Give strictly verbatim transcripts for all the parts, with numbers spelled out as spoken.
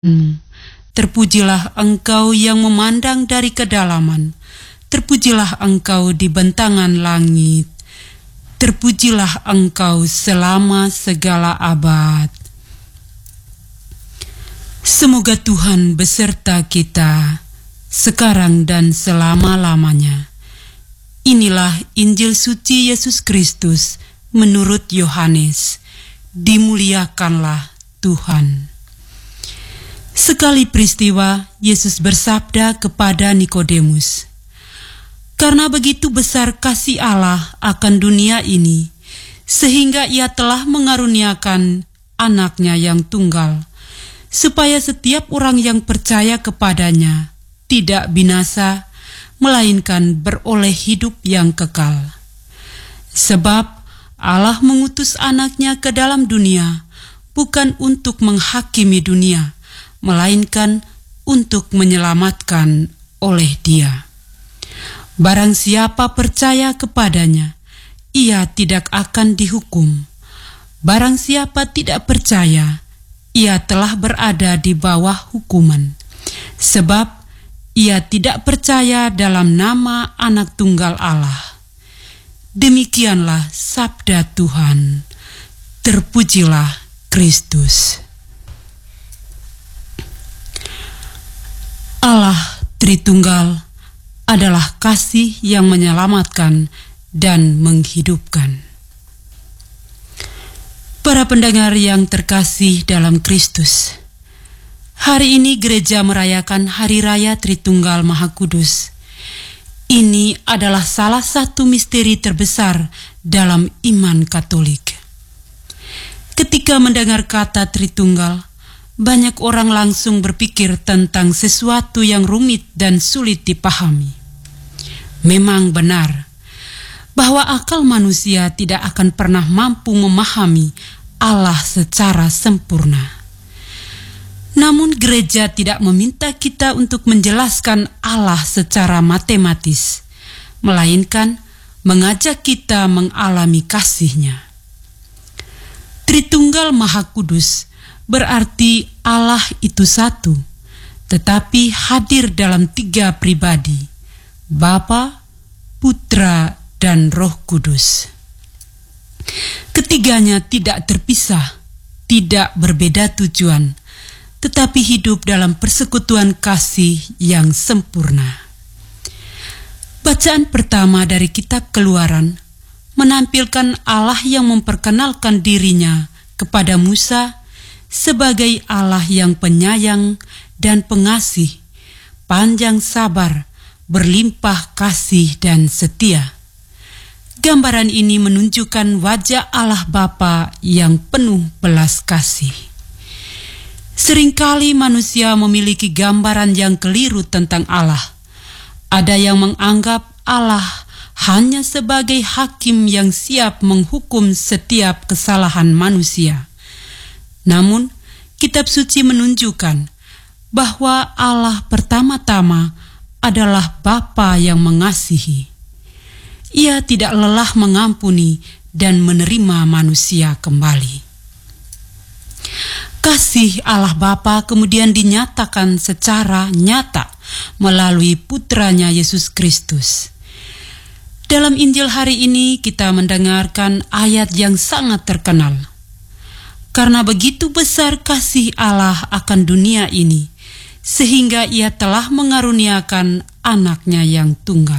Terpujilah Engkau yang memandang dari kedalaman, terpujilah Engkau di bentangan langit, terpujilah Engkau selama segala abad. Semoga Tuhan beserta kita, sekarang dan selama-lamanya. Inilah Injil suci Yesus Kristus menurut Yohanes. Dimuliakanlah Tuhan. Sekali peristiwa, Yesus bersabda kepada Nikodemus, "Karena begitu besar kasih Allah akan dunia ini, sehingga Ia telah mengaruniakan Anak-Nya yang tunggal, supaya setiap orang yang percaya kepadanya tidak binasa, melainkan beroleh hidup yang kekal. Sebab Allah mengutus Anak-Nya ke dalam dunia, bukan untuk menghakimi dunia, melainkan untuk menyelamatkan oleh Dia. Barang siapa percaya kepadanya, ia tidak akan dihukum. Barang siapa tidak percaya, ia telah berada di bawah hukuman, sebab ia tidak percaya dalam nama Anak Tunggal Allah." Demikianlah sabda Tuhan. Terpujilah Kristus. Allah Tritunggal adalah kasih yang menyelamatkan dan menghidupkan. Para pendengar yang terkasih dalam Kristus, hari ini gereja merayakan Hari Raya Tritunggal Maha Kudus. Ini adalah salah satu misteri terbesar dalam iman Katolik. Ketika mendengar kata Tritunggal, banyak orang langsung berpikir tentang sesuatu yang rumit dan sulit dipahami. Memang benar bahwa akal manusia tidak akan pernah mampu memahami Allah secara sempurna. Namun gereja tidak meminta kita untuk menjelaskan Allah secara matematis, melainkan mengajak kita mengalami kasih-Nya. Tritunggal Maha Kudus berarti Allah itu satu, tetapi hadir dalam tiga pribadi, Bapa, Putra, dan Roh Kudus. Ketiganya tidak terpisah, tidak berbeda tujuan, tetapi hidup dalam persekutuan kasih yang sempurna. Bacaan pertama dari kitab Keluaran menampilkan Allah yang memperkenalkan dirinya kepada Musa sebagai Allah yang penyayang dan pengasih, panjang sabar, berlimpah kasih dan setia. Gambaran ini menunjukkan wajah Allah Bapa yang penuh belas kasih. Seringkali manusia memiliki gambaran yang keliru tentang Allah. Ada yang menganggap Allah hanya sebagai hakim yang siap menghukum setiap kesalahan manusia. Namun, kitab suci menunjukkan bahwa Allah pertama-tama adalah Bapa yang mengasihi. Ia tidak lelah mengampuni dan menerima manusia kembali. Kasih Allah Bapa kemudian dinyatakan secara nyata melalui Putranya Yesus Kristus. Dalam Injil hari ini kita mendengarkan ayat yang sangat terkenal. Karena begitu besar kasih Allah akan dunia ini, sehingga Ia telah mengaruniakan Anak-Nya yang tunggal.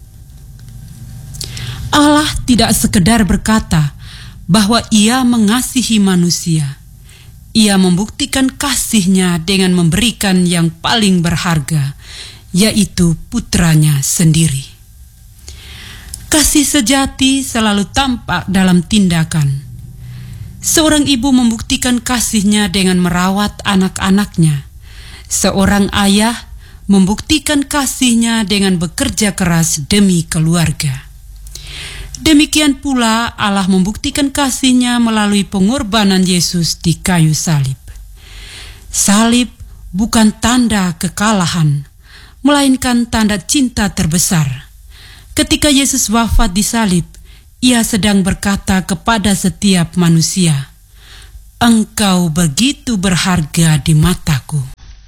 Allah tidak sekedar berkata bahwa Ia mengasihi manusia. Ia membuktikan kasih-Nya dengan memberikan yang paling berharga, yaitu Putranya sendiri. Kasih sejati selalu tampak dalam tindakan. Seorang ibu membuktikan kasih-Nya dengan merawat anak-anaknya. Seorang ayah membuktikan kasih-Nya dengan bekerja keras demi keluarga. Demikian pula Allah membuktikan kasih-Nya melalui pengorbanan Yesus di kayu salib. Salib bukan tanda kekalahan, melainkan tanda cinta terbesar. Ketika Yesus wafat di salib, Ia sedang berkata kepada setiap manusia, Engkau begitu berharga di mataku.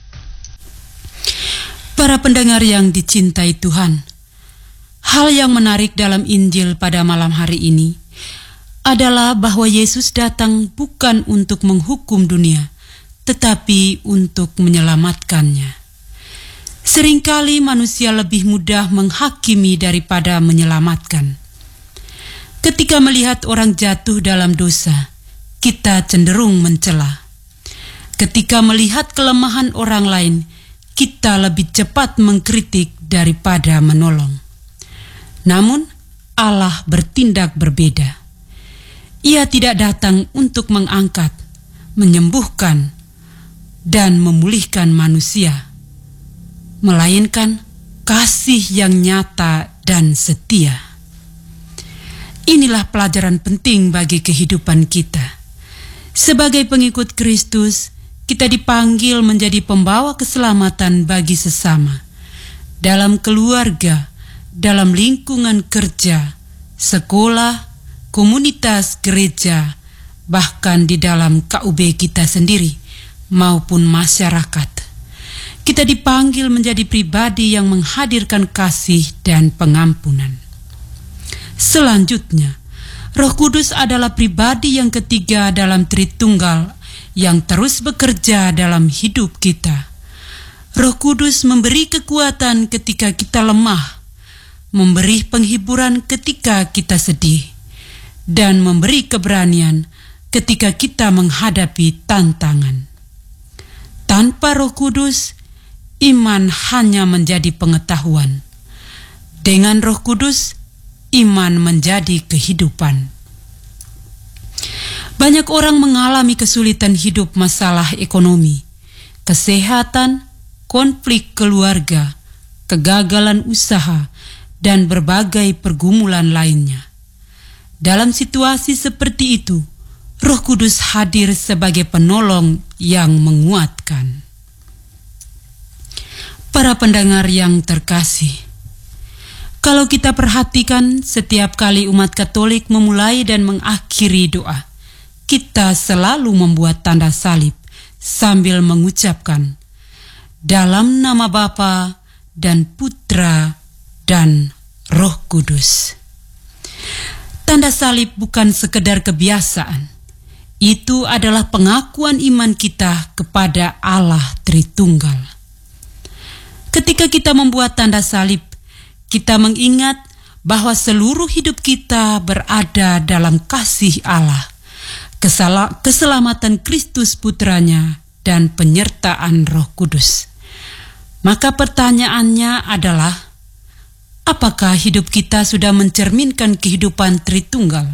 Para pendengar yang dicintai Tuhan, hal yang menarik dalam Injil pada malam hari ini adalah bahwa Yesus datang bukan untuk menghukum dunia, tetapi untuk menyelamatkannya. Seringkali manusia lebih mudah menghakimi daripada menyelamatkan. Ketika melihat orang jatuh dalam dosa, kita cenderung mencela. Ketika melihat kelemahan orang lain, kita lebih cepat mengkritik daripada menolong. Namun, Allah bertindak berbeda. Ia tidak datang untuk mengangkat, menyembuhkan, dan memulihkan manusia, melainkan kasih yang nyata dan setia. Inilah pelajaran penting bagi kehidupan kita. Sebagai pengikut Kristus, kita dipanggil menjadi pembawa keselamatan bagi sesama. Dalam keluarga, dalam lingkungan kerja, sekolah, komunitas gereja, bahkan di dalam K U B kita sendiri maupun masyarakat. Kita dipanggil menjadi pribadi yang menghadirkan kasih dan pengampunan. Selanjutnya, Roh Kudus adalah pribadi yang ketiga dalam Tritunggal yang terus bekerja dalam hidup kita. Roh Kudus memberi kekuatan ketika kita lemah, memberi penghiburan ketika kita sedih, dan memberi keberanian ketika kita menghadapi tantangan. Tanpa Roh Kudus, iman hanya menjadi pengetahuan. Dengan Roh Kudus, iman menjadi kehidupan. Banyak orang mengalami kesulitan hidup, masalah ekonomi, kesehatan, konflik keluarga, kegagalan usaha, dan berbagai pergumulan lainnya. Dalam situasi seperti itu, Roh Kudus hadir sebagai penolong yang menguatkan. Para pendengar yang terkasih, kalau kita perhatikan setiap kali umat Katolik memulai dan mengakhiri doa, kita selalu membuat tanda salib sambil mengucapkan, dalam nama Bapa dan Putra dan Roh Kudus. Tanda salib bukan sekedar kebiasaan. Itu adalah pengakuan iman kita kepada Allah Tritunggal. Ketika kita membuat tanda salib, kita mengingat bahwa seluruh hidup kita berada dalam kasih Allah, kesala- keselamatan Kristus Putranya, dan penyertaan Roh Kudus. Maka pertanyaannya adalah, apakah hidup kita sudah mencerminkan kehidupan Tritunggal?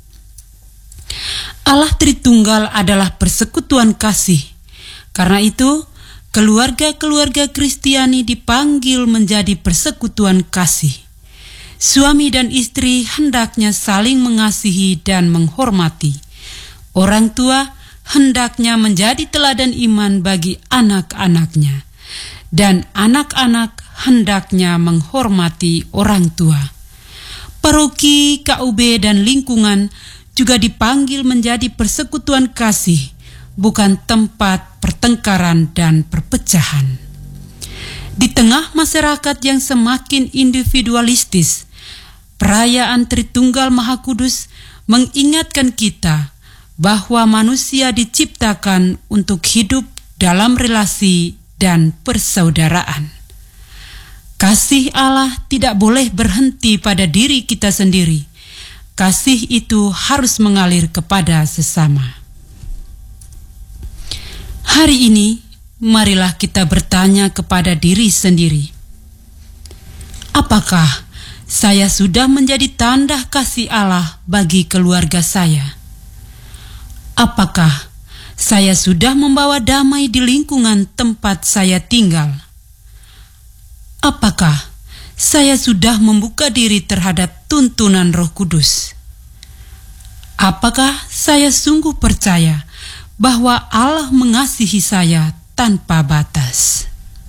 Allah Tritunggal adalah persekutuan kasih. Karena itu, keluarga-keluarga Kristiani dipanggil menjadi persekutuan kasih. Suami dan istri hendaknya saling mengasihi dan menghormati. Orang tua hendaknya menjadi teladan iman bagi anak-anaknya. Dan anak-anak hendaknya menghormati orang tua. Paroki, K U B, dan lingkungan juga dipanggil menjadi persekutuan kasih, bukan tempat pertengkaran dan perpecahan. Di tengah masyarakat yang semakin individualistis, perayaan Tritunggal Maha Kudus mengingatkan kita bahwa manusia diciptakan untuk hidup dalam relasi dan persaudaraan. Kasih Allah tidak boleh berhenti pada diri kita sendiri. Kasih itu harus mengalir kepada sesama. Hari ini, marilah kita bertanya kepada diri sendiri. Apakah saya sudah menjadi tanda kasih Allah bagi keluarga saya? Apakah saya sudah membawa damai di lingkungan tempat saya tinggal? Apakah saya sudah membuka diri terhadap tuntunan Roh Kudus? Apakah saya sungguh percaya bahwa Allah mengasihi saya tanpa batas?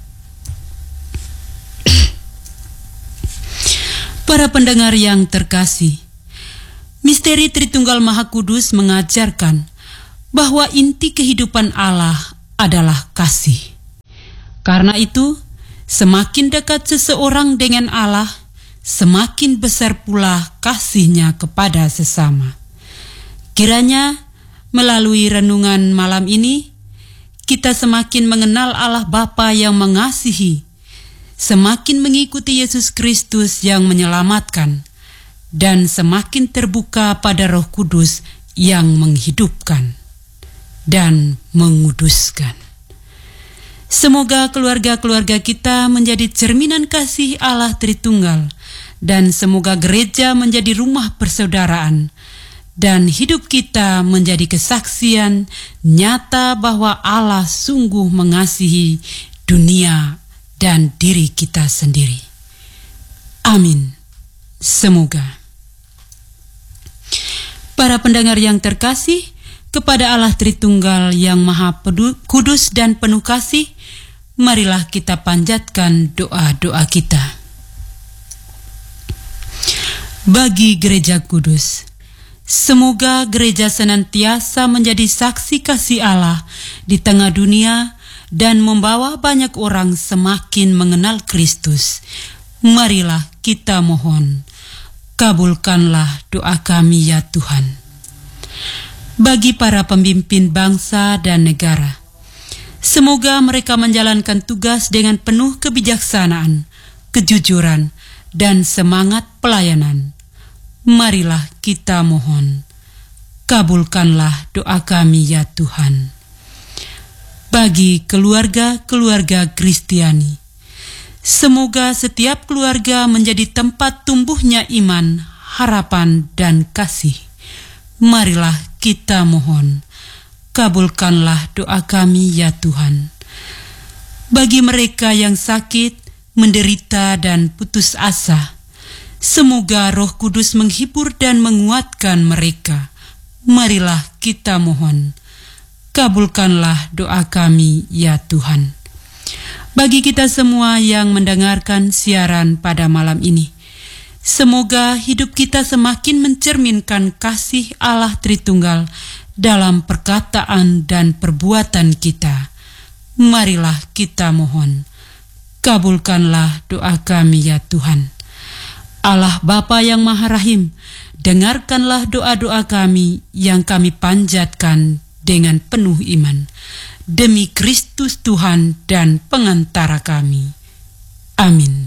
Para pendengar yang terkasih, misteri Tritunggal Maha Kudus mengajarkan bahwa inti kehidupan Allah adalah kasih. Karena itu, semakin dekat seseorang dengan Allah, semakin besar pula kasihnya kepada sesama. Kiranya melalui renungan malam ini, kita semakin mengenal Allah Bapa yang mengasihi, semakin mengikuti Yesus Kristus yang menyelamatkan, dan semakin terbuka pada Roh Kudus yang menghidupkan dan menguduskan. Semoga keluarga-keluarga kita menjadi cerminan kasih Allah Tritunggal, dan semoga gereja menjadi rumah persaudaraan, dan hidup kita menjadi kesaksian nyata bahwa Allah sungguh mengasihi dunia dan diri kita sendiri. Amin. Semoga. Para pendengar yang terkasih, kepada Allah Tritunggal yang Maha Kudus dan penuh kasih, marilah kita panjatkan doa-doa kita. Bagi Gereja Kudus, semoga gereja senantiasa menjadi saksi kasih Allah di tengah dunia dan membawa banyak orang semakin mengenal Kristus. Marilah kita mohon, kabulkanlah doa kami ya Tuhan. Bagi para pemimpin bangsa dan negara, semoga mereka menjalankan tugas dengan penuh kebijaksanaan, kejujuran, dan semangat pelayanan. Marilah kita mohon, kabulkanlah doa kami ya Tuhan. Bagi keluarga-keluarga Kristiani, semoga setiap keluarga menjadi tempat tumbuhnya iman, harapan, dan kasih. Marilah kita mohon, kabulkanlah doa kami ya Tuhan. Bagi mereka yang sakit, menderita, dan putus asa, semoga Roh Kudus menghibur dan menguatkan mereka. Marilah kita mohon, kabulkanlah doa kami ya Tuhan. Bagi kita semua yang mendengarkan siaran pada malam ini, semoga hidup kita semakin mencerminkan kasih Allah Tritunggal dalam perkataan dan perbuatan kita. Marilah kita mohon, kabulkanlah doa kami ya Tuhan. Allah Bapa yang Maha Rahim, dengarkanlah doa-doa kami yang kami panjatkan dengan penuh iman, demi Kristus Tuhan dan pengantara kami. Amin.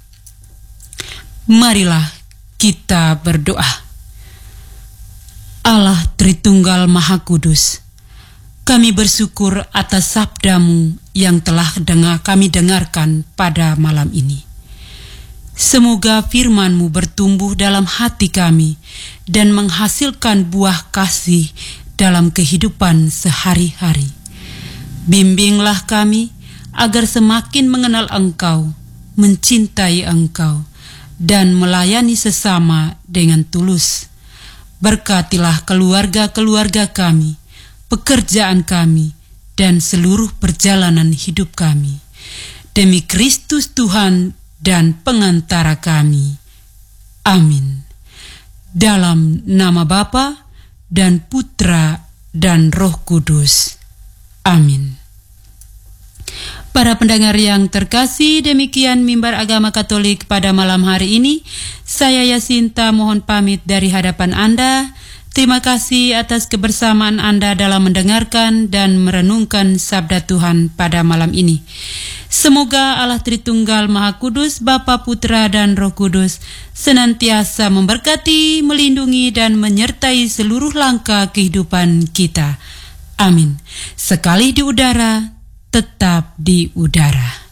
Marilah kita berdoa. Allah Tritunggal Maha Kudus, kami bersyukur atas sabda-Mu yang telah dengar, kami dengarkan pada malam ini. Semoga firman-Mu bertumbuh dalam hati kami dan menghasilkan buah kasih dalam kehidupan sehari-hari. Bimbinglah kami agar semakin mengenal Engkau, mencintai Engkau, dan melayani sesama dengan tulus. Berkatilah keluarga-keluarga kami, pekerjaan kami, dan seluruh perjalanan hidup kami. Demi Kristus Tuhan dan pengantara kami. Amin. Dalam nama Bapa dan Putra dan Roh Kudus. Amin. Para pendengar yang terkasih, demikian Mimbar Agama Katolik pada malam hari ini. Saya Yasinta mohon pamit dari hadapan Anda. Terima kasih atas kebersamaan Anda dalam mendengarkan dan merenungkan sabda Tuhan pada malam ini. Semoga Allah Tritunggal Maha Kudus, Bapa, Putra, dan Roh Kudus senantiasa memberkati, melindungi, dan menyertai seluruh langkah kehidupan kita. Amin. Sekali di udara, tetap di udara.